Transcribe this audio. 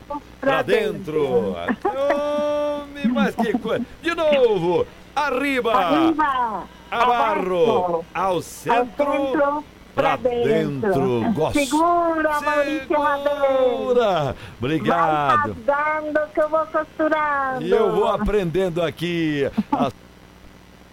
pra dentro. Homem, mas que coisa. De novo. Arriba. Abarro. Ao centro. Pra dentro. Gosto. Segura, Maurício Rabelo. Obrigado. Vai casando que eu vou costurando. E eu vou aprendendo aqui.